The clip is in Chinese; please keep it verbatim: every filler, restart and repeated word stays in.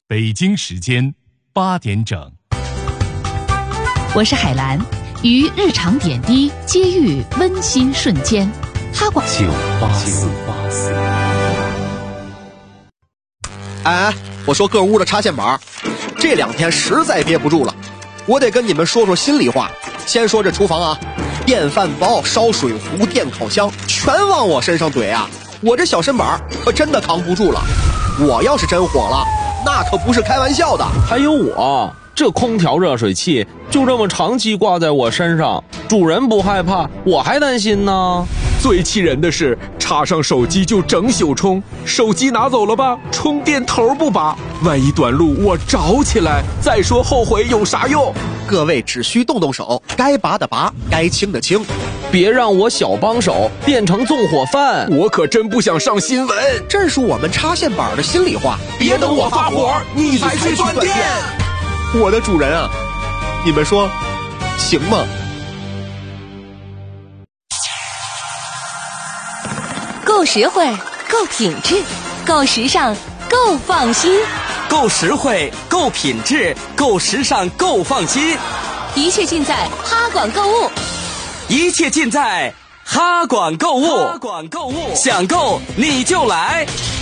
北京时间八点整。 我是海兰，于日常点滴接遇温馨瞬间。哈广九八四。 哎，我说各屋的插线板，这两天实在憋不住了，我得跟你们说说心里话。先说这厨房啊，电饭煲、烧水壶、电烤箱全往我身上怼啊，我这小身板可真的扛不住了。我要是真火了，那可不是开玩笑的。 还有我这空调热水器就这么长期挂在我身上，主人不害怕，我还担心呢。 最气人的是，插上手机就整宿充，手机拿走了吧，充电头不拔，万一短路我着起来，再说后悔有啥用？ 各位只需动动手，该拔的拔，该清的清， 别让我小帮手变成纵火犯， 我可真不想上新闻。 这是我们插线板的心里话。 别等我发火，你才去断电。 我的主人啊，你们说行吗？ 够实惠，够品质，够时尚，够放心。 够实惠，够品质，够时尚，够放心。 一切尽在哈广购物， 一切尽在哈广购物。哈广购物，想购你就来。